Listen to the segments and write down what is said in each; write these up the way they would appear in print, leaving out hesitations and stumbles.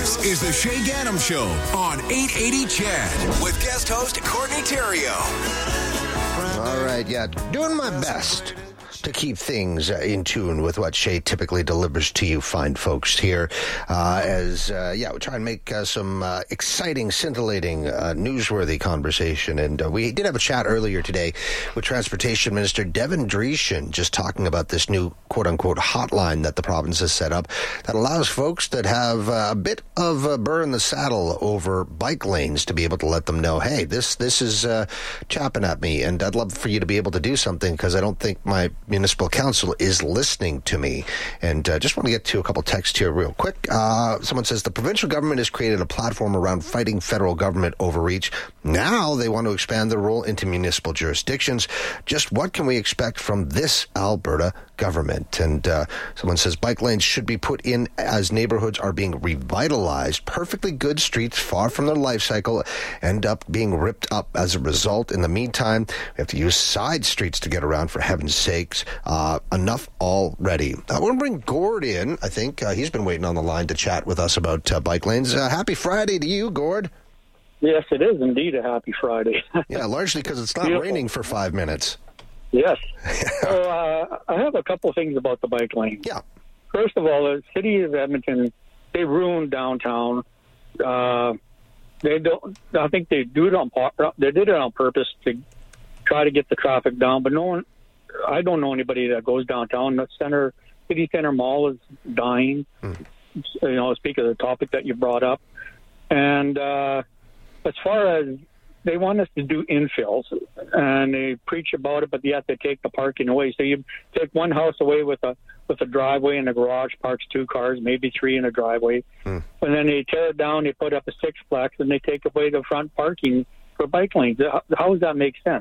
This is the Shay Ganem Show on 880 CHED with guest host Courtney Theriault. All right, doing my best to keep things in tune with what Shay typically delivers to you fine folks here we try and make some exciting, scintillating, newsworthy conversation. And we did have a chat earlier today with Transportation Minister Devin Dreeshen, just talking about this new quote-unquote hotline that the province has set up that allows folks that have a bit of a burr in the saddle over bike lanes to be able to let them know, hey, this is chapping at me, and I'd love for you to be able to do something because I don't think my municipal council is listening to me. And just want to get to a couple texts here real quick. Someone says the provincial government has created a platform around fighting federal government overreach. Now they want to expand their role into municipal jurisdictions. Just what can we expect from this Alberta government? And someone says bike lanes should be put in as neighborhoods are being revitalized. Perfectly good streets far from their life cycle end up being ripped up as a result. In the meantime, we have to use side streets to get around, for heaven's sakes. Enough already. I want to bring Gord in. I think he's been waiting on the line to chat with us about bike lanes. Happy Friday to you, Gord. Yes, it is indeed a happy Friday. Yeah, largely because it's not raining for 5 minutes. Yes. So I have a couple of things about the bike lane. Yeah. First of all, the city of Edmonton, they ruined downtown. They don't. I think they do it on. They did it on purpose to try to get the traffic down. But no one. I don't know anybody that goes downtown. The city center mall is dying. Speak of the topic that you brought up, and as far as they want us to do infills, and they preach about it, but you have to take the parking away. So you take one house away with a driveway and a garage, parks 2 cars, maybe 3 in a driveway, and then they tear it down. They put up a sixplex, and they take away the front parking for bike lanes. How does that make sense?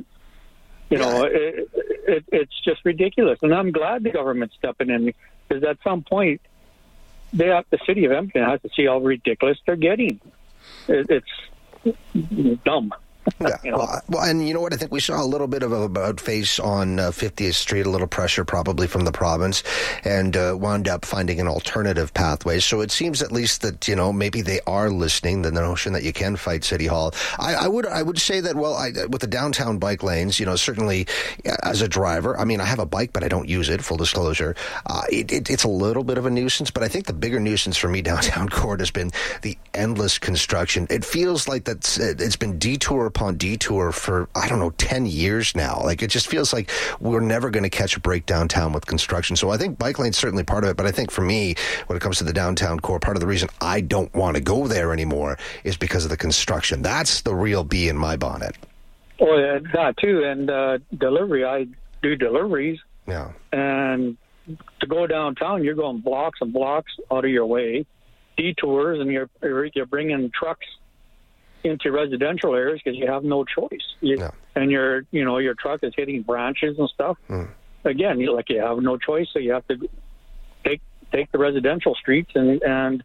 It's just ridiculous, and I'm glad the government's stepping in, because at some point, the city of Edmonton has to see how ridiculous they're getting. It's dumb. Yeah. Well, and you know what? I think we saw a little bit of a about face on 50th Street, a little pressure probably from the province, and wound up finding an alternative pathway. So it seems at least that, maybe they are listening, the notion that you can fight City Hall. I would say that, with the downtown bike lanes, certainly as a driver, I mean, I have a bike, but I don't use it, full disclosure. It's a little bit of a nuisance, but I think the bigger nuisance for me downtown court has been the endless construction. It feels like it's been detour upon detour for, 10 years now. Like, it just feels like we're never going to catch a break downtown with construction. So I think bike lane's certainly part of it, but I think for me, when it comes to the downtown core, part of the reason I don't want to go there anymore is because of the construction. That's the real bee in my bonnet. Oh, yeah, that too. And delivery, I do deliveries. Yeah. And to go downtown, you're going blocks and blocks out of your way, detours, and you're bringing trucks into residential areas because you have no choice. And your truck is hitting branches and stuff. Again, you have no choice, so you have to take the residential streets and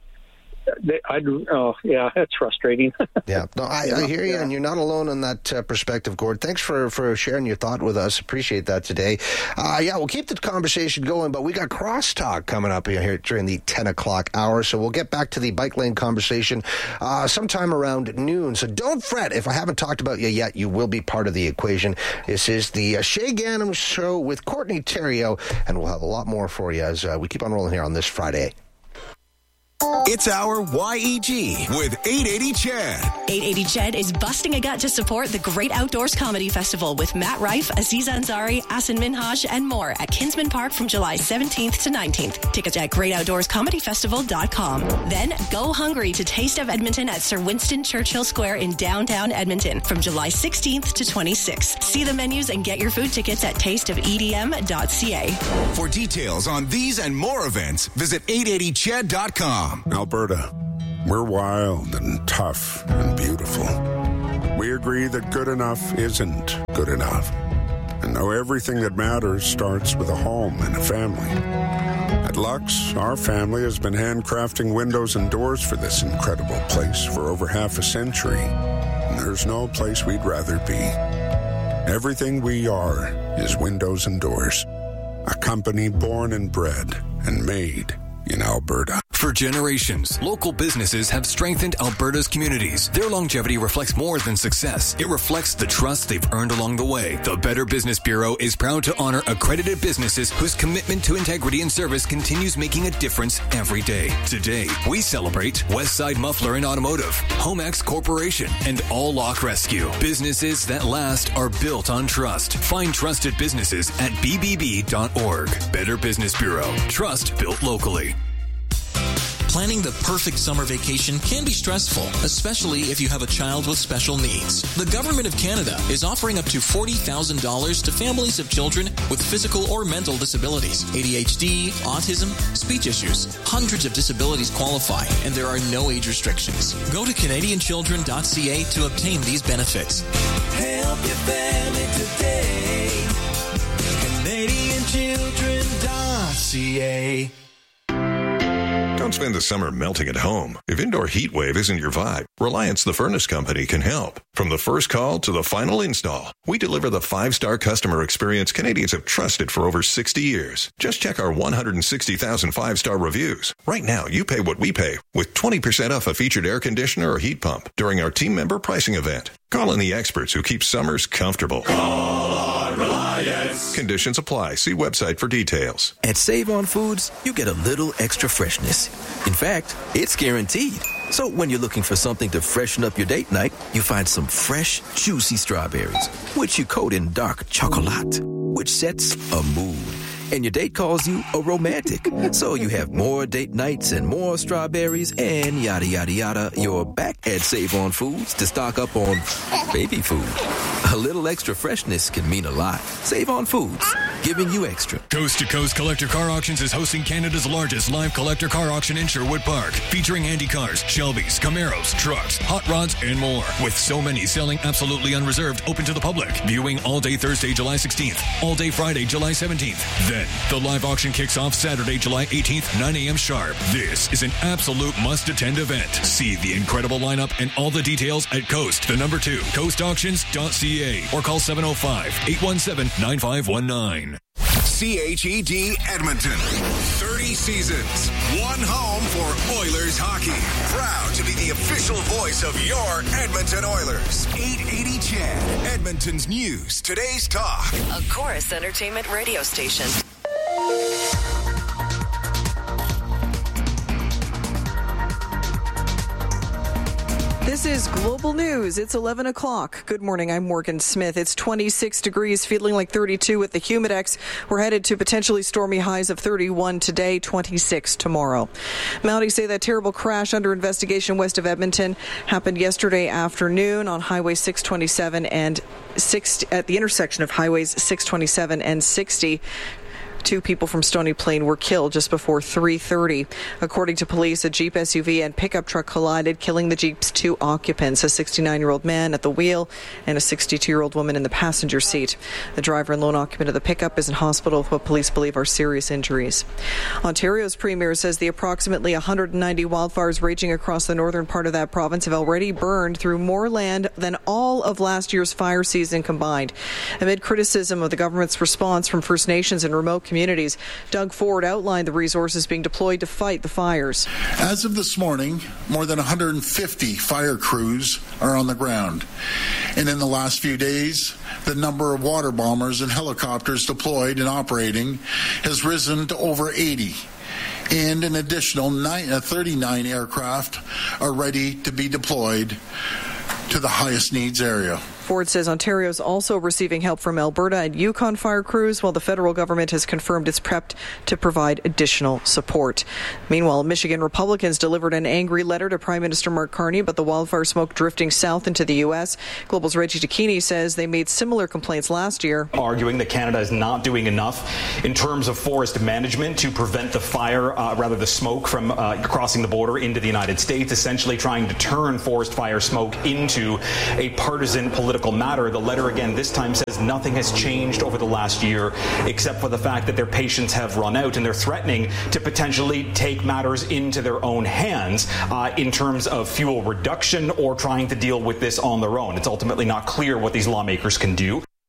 it's frustrating. Yeah, no, I hear you, and you're not alone on that perspective, Gord. Thanks for sharing your thought with us. Appreciate that today. We'll keep the conversation going, but we got crosstalk coming up here during the 10 o'clock hour, so we'll get back to the bike lane conversation sometime around noon. So don't fret. If I haven't talked about you yet, you will be part of the equation. This is the Shay Ganem Show with Courtney Theriault, and we'll have a lot more for you as we keep on rolling here on this Friday. It's our YEG with 880 CHED. 880 CHED is busting a gut to support the Great Outdoors Comedy Festival with Matt Rife, Aziz Ansari, Asin Minhaj, and more at Kinsman Park from July 17th to 19th. Tickets at greatoutdoorscomedyfestival.com. Then go hungry to Taste of Edmonton at Sir Winston Churchill Square in downtown Edmonton from July 16th to 26th. See the menus and get your food tickets at tasteofedm.ca. For details on these and more events, visit 880ched.com. Alberta, we're wild and tough and beautiful. We agree that good enough isn't good enough. And know everything that matters starts with a home and a family. At Lux, our family has been handcrafting windows and doors for this incredible place for over half a century. And there's no place we'd rather be. Everything we are is windows and doors. A company born and bred and made in Alberta. For generations, local businesses have strengthened Alberta's communities. Their longevity reflects more than success. It reflects the trust they've earned along the way. The Better Business Bureau is proud to honor accredited businesses whose commitment to integrity and service continues making a difference every day. Today, we celebrate Westside Muffler and Automotive, Homex Corporation, and All Lock Rescue. Businesses that last are built on trust. Find trusted businesses at bbb.org. Better Business Bureau. Trust built locally. Planning the perfect summer vacation can be stressful, especially if you have a child with special needs. The Government of Canada is offering up to $40,000 to families of children with physical or mental disabilities, ADHD, autism, speech issues. Hundreds of disabilities qualify, and there are no age restrictions. Go to CanadianChildren.ca to obtain these benefits. Help your family today. CanadianChildren.ca. Don't spend the summer melting at home. If indoor heat wave isn't your vibe, Reliance the Furnace Company can help. From the first call to the final install, we deliver the 5-star customer experience Canadians have trusted for over 60 years. Just check our 160,000 5-star reviews. Right now, you pay what we pay with 20% off a featured air conditioner or heat pump during our team member pricing event. Call in the experts who keep summers comfortable. Call on Reliance. Conditions apply. See website for details. At Save On Foods, you get a little extra freshness. In fact, it's guaranteed. So when you're looking for something to freshen up your date night, you find some fresh, juicy strawberries, which you coat in dark chocolate, which sets a mood. And your date calls you a romantic. So you have more date nights and more strawberries and yada, yada, yada. You're back at Save On Foods to stock up on baby food. A little extra freshness can mean a lot. Save On Foods, giving you extra. Coast to Coast Collector Car Auctions is hosting Canada's largest live collector car auction in Sherwood Park, featuring Andy cars, Shelbys, Camaros, trucks, hot rods, and more. With so many selling absolutely unreserved, open to the public. Viewing all day Thursday, July 16th, all day Friday, July 17th. Then the live auction kicks off Saturday, July 18th, 9 a.m. sharp. This is an absolute must-attend event. See the incredible lineup and all the details at Coast, the number 2, coastauctions.ca, or call 705-817-9519. CHED Edmonton. 30 seasons. One home for Oilers hockey. Proud to be the official voice of your Edmonton Oilers. 880 CHED. Edmonton's news. Today's talk. A Chorus Entertainment radio station. This is Global News. It's 11 o'clock. Good morning. I'm Morgan Smith. It's 26 degrees, feeling like 32 with the Humidex. We're headed to potentially stormy highs of 31 today, 26 tomorrow. Mounties say that terrible crash under investigation west of Edmonton happened yesterday afternoon on Highway 627 and 60 at the intersection of Highways 627 and 60. 2 people from Stony Plain were killed just before 3:30. According to police, a Jeep SUV and pickup truck collided, killing the Jeep's 2 occupants, a 69-year-old man at the wheel and a 62-year-old woman in the passenger seat. The driver and lone occupant of the pickup is in hospital with what police believe are serious injuries. Ontario's premier says the approximately 190 wildfires raging across the northern part of that province have already burned through more land than all of last year's fire season combined. Amid criticism of the government's response from First Nations and remote communities, Doug Ford outlined the resources being deployed to fight the fires. As of this morning, more than 150 fire crews are on the ground. And in the last few days, the number of water bombers and helicopters deployed and operating has risen to over 80. And an additional 39 aircraft are ready to be deployed to the highest needs area. Ford says Ontario is also receiving help from Alberta and Yukon fire crews, while the federal government has confirmed it's prepped to provide additional support. Meanwhile, Michigan Republicans delivered an angry letter to Prime Minister Mark Carney about the wildfire smoke drifting south into the U.S. Global's Reggie Takini says they made similar complaints last year, arguing that Canada is not doing enough in terms of forest management to prevent the fire, the smoke from crossing the border into the United States, essentially trying to turn forest fire smoke into a partisan political matter. The letter again this time says nothing has changed over the last year except for the fact that their patience have run out, and they're threatening to potentially take matters into their own hands in terms of fuel reduction or trying to deal with this on their own. It's ultimately not clear what these lawmakers can do.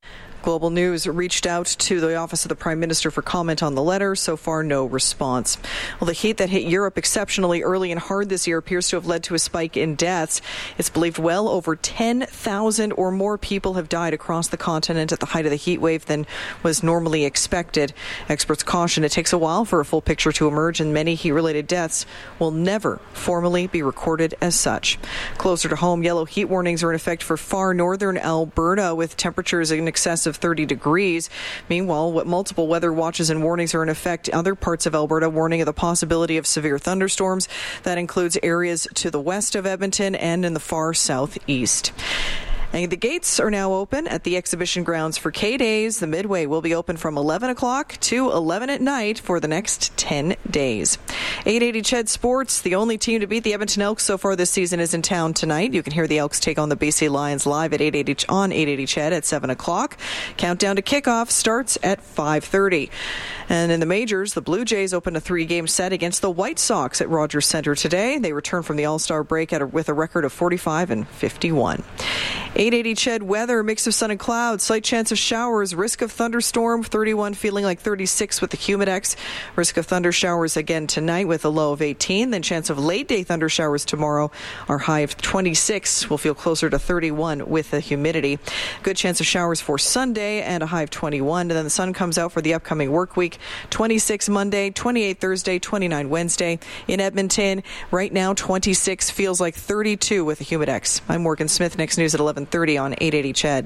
Global News reached out to the Office of the Prime Minister for comment on the letter. So far, no response. Well, the heat that hit Europe exceptionally early and hard this year appears to have led to a spike in deaths. It's believed well over 10,000 or more people have died across the continent at the height of the heat wave than was normally expected. Experts caution it takes a while for a full picture to emerge, and many heat-related deaths will never formally be recorded as such. Closer to home, yellow heat warnings are in effect for far northern Alberta, with temperatures in excess of 30 degrees. Meanwhile, multiple weather watches and warnings are in effect in other parts of Alberta, warning of the possibility of severe thunderstorms. That includes areas to the west of Edmonton and in the far southeast. And the gates are now open at the exhibition grounds for K-Days. The Midway will be open from 11 o'clock to 11 at night for the next 10 days. 880 CHED Sports, the only team to beat the Edmonton Elks so far this season, is in town tonight. You can hear the Elks take on the BC Lions live at 880 CHED at 7 o'clock. Countdown to kickoff starts at 5:30. And in the majors, the Blue Jays opened a 3-game set against the White Sox at Rogers Centre today. They return from the All-Star break with a record of 45-51. 880 CHED weather, mix of sun and clouds, slight chance of showers, risk of thunderstorm, 31 feeling like 36 with the Humidex. Risk of thunder showers again tonight with a low of 18. Then chance of late day thunder showers tomorrow. Our high of 26 will feel closer to 31 with the humidity. Good chance of showers for Sunday and a high of 21. And then the sun comes out for the upcoming work week. 26 Monday, 28 Thursday, 29 Wednesday. In Edmonton, right now 26 feels like 32 with the Humidex. I'm Morgan Smith. Next news at 11:30 on 880 CHED.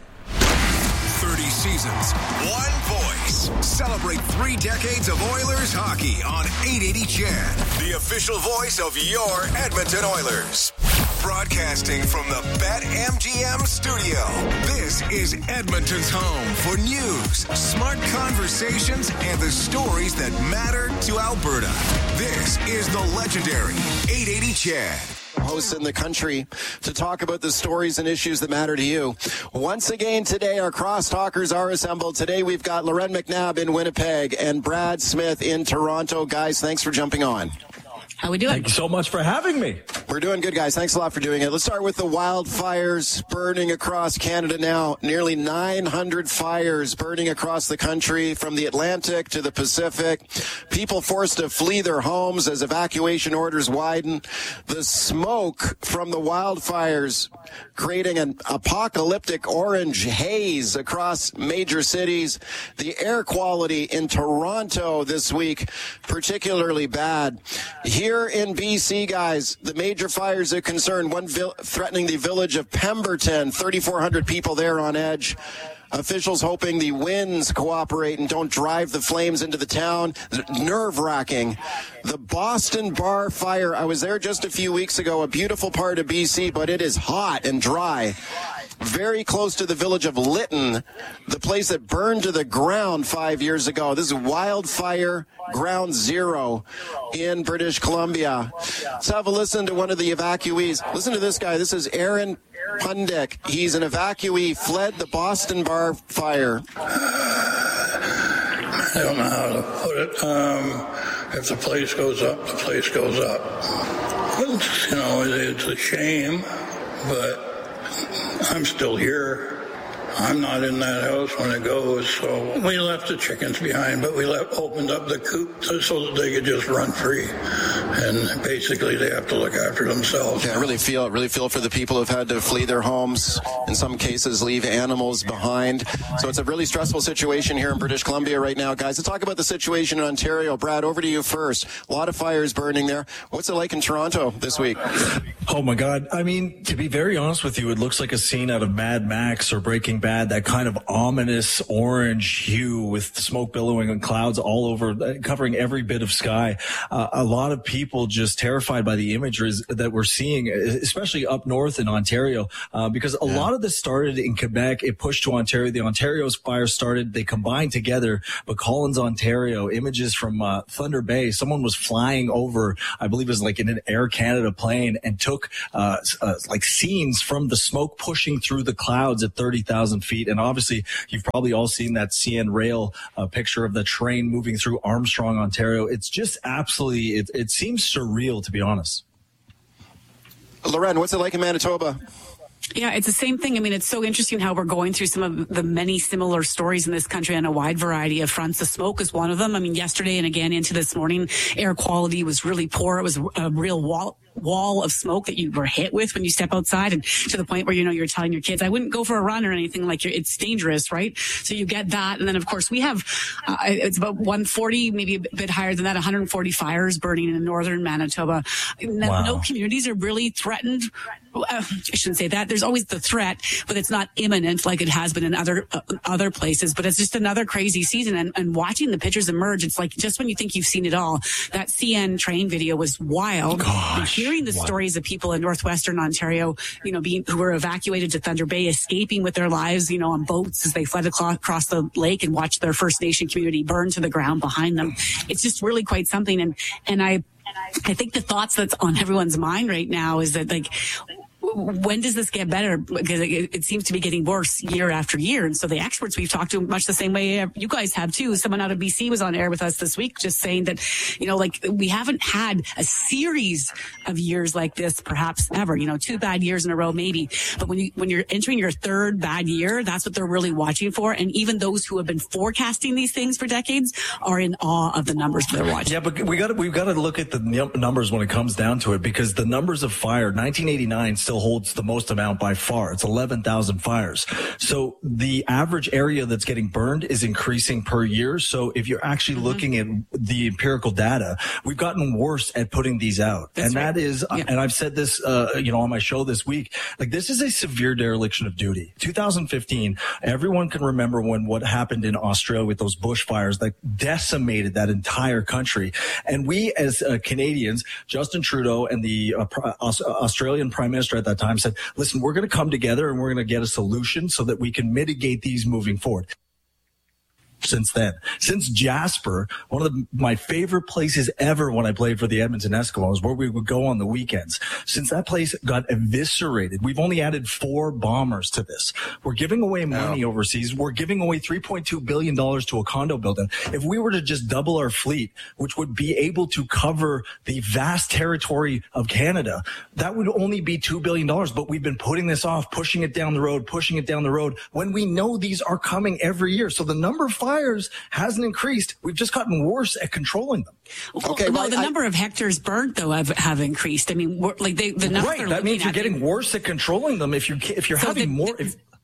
30 seasons, one voice. Celebrate 3 decades of Oilers hockey on 880 CHED, the official voice of your Edmonton Oilers. Broadcasting from the BetMGM studio, this is Edmonton's home for news, smart conversations, and the stories that matter to Alberta. This is the legendary 880 CHED. Hosts in the country to talk about the stories and issues that matter to you. Once again today, our crosstalkers are assembled. Today we've got Loren McNabb in Winnipeg and Brad Smith in Toronto. Guys, thanks for jumping on. How we doing? Thank you so much for having me. We're doing good, guys. Thanks a lot for doing it. Let's start with the wildfires burning across Canada now. Nearly 900 fires burning across the country from the Atlantic to the Pacific. People forced to flee their homes as evacuation orders widen. The smoke from the wildfires creating an apocalyptic orange haze across major cities. The air quality in Toronto this week, particularly bad. Here in BC, guys, the major fires are concerned. One threatening the village of Pemberton, 3,400 people there on edge. Officials hoping the winds cooperate and don't drive the flames into the town. Nerve-wracking. The Boston Bar fire, I was there just a few weeks ago, a beautiful part of BC, but it is hot and dry. Very close to the village of Lytton, the place that burned to the ground 5 years ago. This is wildfire ground zero in British Columbia. Let's have a listen to one of the evacuees. Listen to this guy. This is Aaron Pundick. He's an evacuee, fled the Boston Bar fire. I don't know how to put it. If the place goes up, the place goes up. Well, you know, it's a shame, but I'm still here. I'm not in that house when it goes, so we left the chickens behind, but we opened up the coop so that they could just run free. And basically, they have to look after themselves. Yeah, I really feel for the people who've had to flee their homes. In some cases, leave animals behind. So it's a really stressful situation here in British Columbia right now, guys. Let's talk about the situation in Ontario. Brad, over to you first. A lot of fires burning there. What's it like in Toronto this week? Oh my God! I mean, to be very honest with you, it looks like a scene out of Mad Max or Breaking Bad. That kind of ominous orange hue with smoke billowing and clouds all over, covering every bit of sky. A lot of people just terrified by the images that we're seeing, especially up north in Ontario, because a lot of this started in Quebec. It pushed to Ontario. The Ontario's fire started. They combined together. But Collins, Ontario, images from Thunder Bay. Someone was flying over, I believe it was like in an Air Canada plane, and took like scenes from the smoke pushing through the clouds at 30,000 feet. And obviously, you've probably all seen that CN Rail picture of the train moving through Armstrong, Ontario. It's just absolutely, it seems surreal, to be honest. Loren, what's it like in Manitoba? Yeah, it's the same thing. I mean, it's so interesting how we're going through some of the many similar stories in this country on a wide variety of fronts. The smoke is one of them. I mean, yesterday and again into this morning, air quality was really poor. It was a real wall of smoke that you were hit with when you step outside, and to the point where, you're telling your kids, I wouldn't go for a run or anything, like it's dangerous, right? So you get that. And then, of course, we have, it's about 140, maybe a bit higher than that, 140 fires burning in northern Manitoba. Wow. No communities are really threatened. I shouldn't say that. There's always the threat, but it's not imminent like it has been in other places. But it's just another crazy season. And watching the pictures emerge, it's like just when you think you've seen it all. That CN train video was wild. And hearing the stories of people in northwestern Ontario, who were evacuated to Thunder Bay, escaping with their lives, on boats as they fled across the lake and watched their First Nation community burn to the ground behind them. It's just really quite something. And I think the thoughts that's on everyone's mind right now is that, like, when does this get better? Because it seems to be getting worse year after year. And so the experts we've talked to, much the same way you guys have too. Someone out of BC was on air with us this week just saying that, we haven't had a series of years like this perhaps ever, 2 bad years in a row maybe. But when you're entering your third bad year, that's what they're really watching for. And even those who have been forecasting these things for decades are in awe of the numbers they're watching. Yeah, but we've got to look at the numbers when it comes down to it, because the numbers of fire, 1989 still holds the most amount by far. It's 11,000 fires. So the average area that's getting burned is increasing per year. So if you're actually looking at the empirical data, we've gotten worse at putting these out. That's right. That is, and I've said this, on my show this week, like, this is a severe dereliction of duty. 2015, everyone can remember what happened in Australia with those bushfires that decimated that entire country. And we as Canadians, Justin Trudeau and the Australian Prime Minister at that time said, listen, we're going to come together and we're going to get a solution so that we can mitigate these moving forward. Since Jasper, one of my favorite places ever when I played for the Edmonton Eskimos, where we would go on the weekends, since that place got eviscerated, we've only added 4 bombers to this. We're giving away money overseas. We're giving away $3.2 billion to a condo building. If we were to just double our fleet, which would be able to cover the vast territory of Canada, that would only be $2 billion. But we've been putting this off, pushing it down the road, when we know these are coming every year. So the number of fires hasn't increased. We've just gotten worse at controlling them. The number of hectares burnt, though, have increased. I mean, the number. Right. That means you're getting worse at controlling them. If you're having more.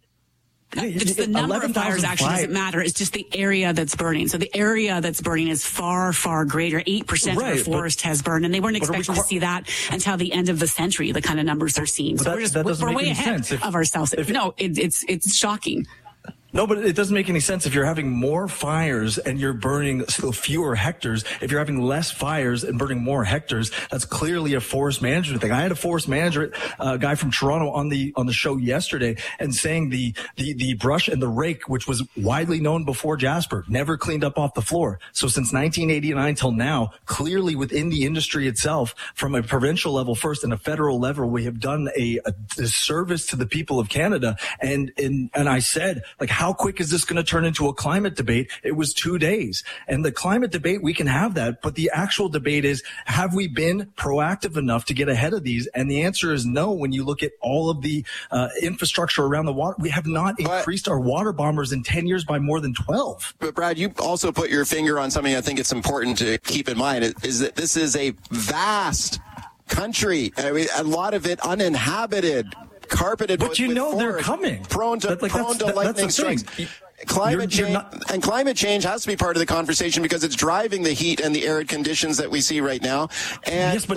It's the number of fires actually doesn't matter. It's just the area that's burning. So the area that's burning is far, far greater. 8% of the forest has burned, and they weren't expecting to see that until the end of the century, the kind of numbers they're seeing. So we're way ahead of ourselves. It's shocking. No, but it doesn't make any sense if you're having more fires and you're burning fewer hectares. If you're having less fires and burning more hectares, that's clearly a forest management thing. I had a forest manager, guy from Toronto on the show yesterday, and saying the brush and the rake, which was widely known before Jasper, never cleaned up off the floor. So since 1989 till now, clearly within the industry itself, from a provincial level first and a federal level, we have done a disservice to the people of Canada. And I said, like, how quick is this going to turn into a climate debate? It was 2 days. And the climate debate, we can have that. But the actual debate is, have we been proactive enough to get ahead of these? And the answer is no. When you look at all of the infrastructure around the water, we have not increased our water bombers in 10 years by more than 12. But Brad, you also put your finger on something I think it's important to keep in mind, is that this is a vast country. I mean, a lot of it uninhabited, carpeted, but with they're coming prone to lightning strikes. Climate change has to be part of the conversation because it's driving the heat and the arid conditions that we see right now. And yes, but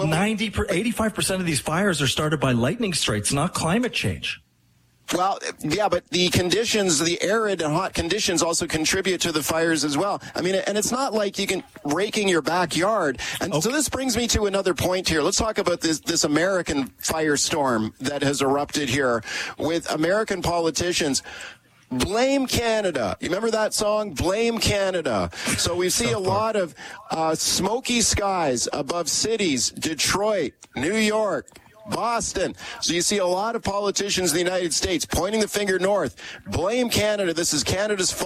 85% of these fires are started by lightning strikes, not climate change. Well, yeah, but the conditions, the arid and hot conditions also contribute to the fires as well. I mean, and it's not like you can raking your backyard. And so this brings me to another point here. Let's talk about this American firestorm that has erupted here with American politicians. Blame Canada. You remember that song, Blame Canada? So we see a lot of smoky skies above cities, Detroit, New York, Boston. So you see a lot of politicians in the United States pointing the finger north. Blame Canada. This is Canada's fault.